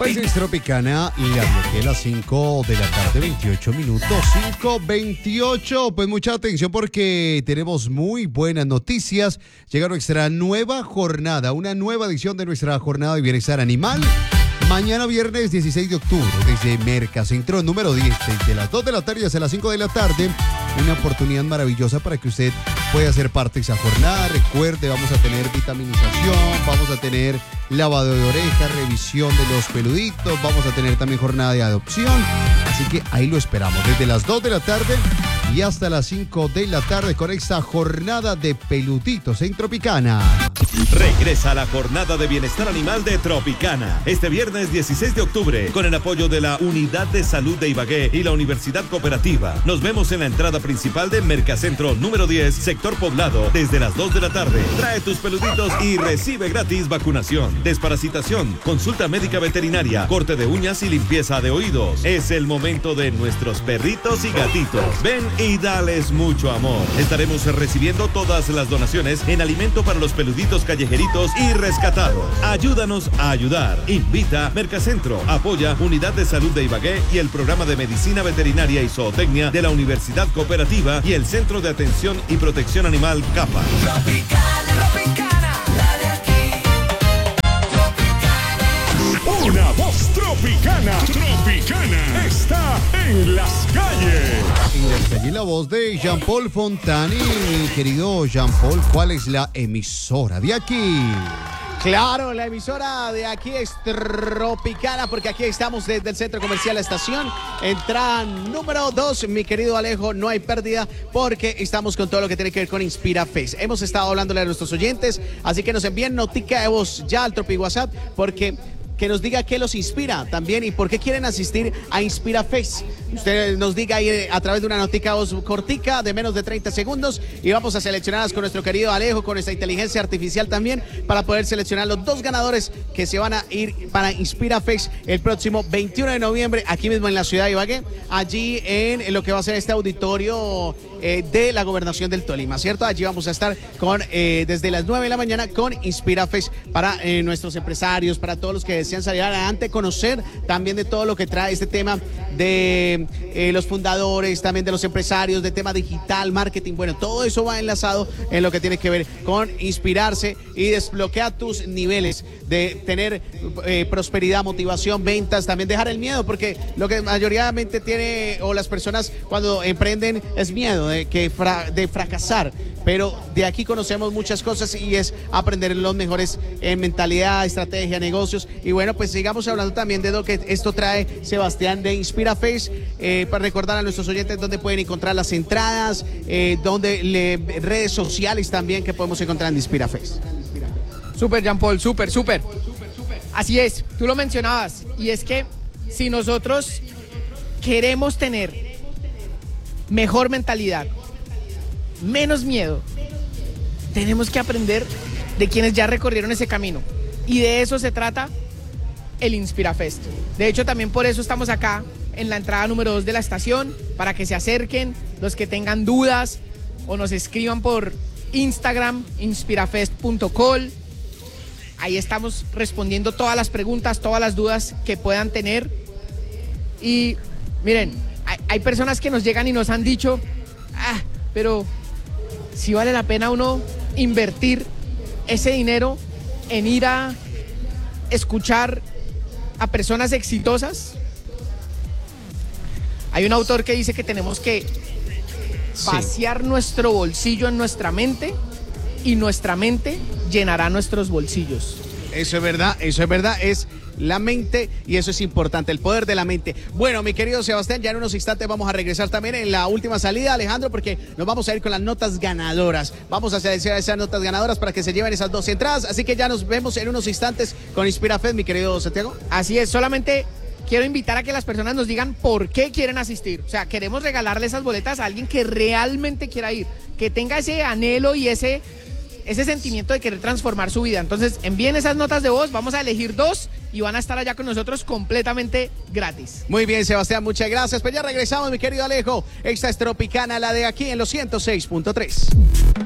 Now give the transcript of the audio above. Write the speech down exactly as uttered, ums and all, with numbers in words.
Pues es Tropicana y la bloqueé a las cinco de la tarde, veintiocho minutos, cinco veintiocho. Pues mucha atención porque tenemos muy buenas noticias. Llega nuestra nueva jornada, una nueva edición de nuestra jornada de bienestar animal. Mañana viernes dieciséis de octubre, desde Mercacentro número diez, desde las dos de la tarde hasta las cinco de la tarde. Una oportunidad maravillosa para que usted pueda ser parte de esa jornada. Recuerde, vamos a tener vitaminización, vamos a tener lavado de orejas, revisión de los peluditos, vamos a tener también jornada de adopción. Así que ahí lo esperamos, desde las dos de la tarde y hasta las cinco de la tarde con esta jornada de peluditos en Tropicana. Regresa la jornada de bienestar animal de Tropicana este viernes dieciséis de octubre con el apoyo de la Unidad de Salud de Ibagué y la Universidad Cooperativa. Nos vemos en la entrada principal de Mercacentro número diez, sector Poblado, desde las dos de la tarde. Trae tus peluditos y recibe gratis vacunación, desparasitación, consulta médica veterinaria, corte de uñas y limpieza de oídos. Es el momento de nuestros perritos y gatitos. Ven y dales mucho amor. Estaremos recibiendo todas las donaciones en alimento para los peluditos callejeritos y rescatados. Ayúdanos a ayudar. Invita Mercacentro, apoya Unidad de Salud de Ibagué y el Programa de Medicina Veterinaria y Zootecnia de la Universidad Cooperativa y el Centro de Atención y Protección Animal CAPA. Tropicana, Tropicana, la de aquí. Tropicana. Una voz tropicana, tropicana, está en las calles. Y desde allí la voz de Jean-Paul Fontani. Mi querido Jean-Paul, ¿cuál es la emisora de aquí? Claro, la emisora de aquí es Tropicana, porque aquí estamos desde el Centro Comercial La Estación. Entrada número dos, mi querido Alejo, no hay pérdida porque estamos con todo lo que tiene que ver con Inspira Face. Hemos estado hablándole a nuestros oyentes, así que nos envíen notica de voz ya al Tropi WhatsApp, porque que nos diga qué los inspira también y por qué quieren asistir a Inspira Face. Usted nos diga ahí a través de una notica voz cortica de menos de treinta segundos y vamos a seleccionarlas con nuestro querido Alejo, con nuestra inteligencia artificial también, para poder seleccionar los dos ganadores que se van a ir para Inspira Face el próximo veintiuno de noviembre, aquí mismo en la ciudad de Ibagué, allí en lo que va a ser este auditorio eh, de la Gobernación del Tolima, ¿cierto? Allí vamos a estar con eh, desde las nueve de la mañana con Inspira Face para eh, nuestros empresarios, para todos los que desean salir adelante, conocer también de todo lo que trae este tema de eh, los fundadores, también de los empresarios, de tema digital, marketing. Bueno, todo eso va enlazado en lo que tiene que ver con inspirarse y desbloquear tus niveles de tener eh, prosperidad, motivación, ventas, también dejar el miedo, porque lo que mayoritariamente tiene o las personas cuando emprenden es miedo de, que fra, de fracasar, pero de aquí conocemos muchas cosas y es aprender los mejores en mentalidad, estrategia, negocios. Y bueno, pues sigamos hablando también de lo que esto trae Sebastián de Inspira Face, eh, para recordar a nuestros oyentes dónde pueden encontrar las entradas, eh, donde le, redes sociales también que podemos encontrar en Inspira Face. Súper, Jean-Paul, súper, súper. Así es, tú lo mencionabas, y es que si nosotros queremos tener mejor mentalidad, menos miedo, tenemos que aprender de quienes ya recorrieron ese camino, y de eso se trata el Inspira Fest. De hecho, también por eso estamos acá en la entrada número dos de la estación, para que se acerquen los que tengan dudas o nos escriban por Instagram, inspirafest punto col. Ahí estamos respondiendo todas las preguntas, todas las dudas que puedan tener. Y miren, hay, hay personas que nos llegan y nos han dicho, ah, pero si vale la pena uno invertir ese dinero en ir a escuchar a personas exitosas. Hay un autor que dice que tenemos que vaciar sí. nuestro bolsillo en nuestra mente, y nuestra mente llenará nuestros bolsillos. Eso es verdad, eso es verdad, es la mente y eso es importante, el poder de la mente. Bueno, mi querido Sebastián, ya en unos instantes vamos a regresar también en la última salida, Alejandro, porque nos vamos a ir con las notas ganadoras. Vamos a seleccionar esas notas ganadoras para que se lleven esas dos entradas, así que ya nos vemos en unos instantes con Inspira Fest, mi querido Santiago. Así es, solamente quiero invitar a que las personas nos digan por qué quieren asistir. O sea, queremos regalarle esas boletas a alguien que realmente quiera ir, que tenga ese anhelo y ese... ese sentimiento de querer transformar su vida. Entonces, envíen esas notas de voz, vamos a elegir dos y van a estar allá con nosotros completamente gratis. Muy bien, Sebastián, muchas gracias. Pues ya regresamos, mi querido Alejo. Esta es Tropicana, la de aquí en los ciento seis punto tres.